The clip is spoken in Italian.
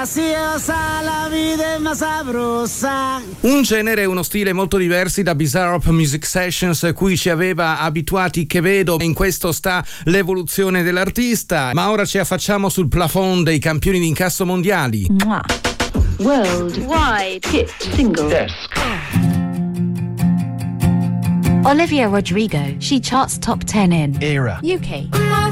graciosa, la vida es más sabrosa. Un genere e uno stile molto diversi da Bizarre Pop Music Sessions, cui ci aveva abituati Quevedo. In questo sta l'evoluzione dell'artista, ma ora ci affacciamo sul plafond dei campioni di incasso mondiali. Worldwide hit single. Desk. Olivia Rodrigo, she charts top 10 in Era. UK,